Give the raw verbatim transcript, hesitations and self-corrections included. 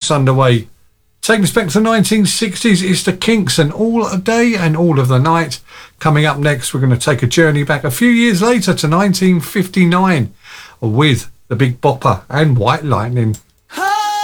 clock's underway. Taking us back to the nineteen sixties, it's the Kinks and All a Day and All of the Night. Coming up next, we're going to take a journey back a few years later to nineteen fifty-nine with the Big Bopper and White Lightning.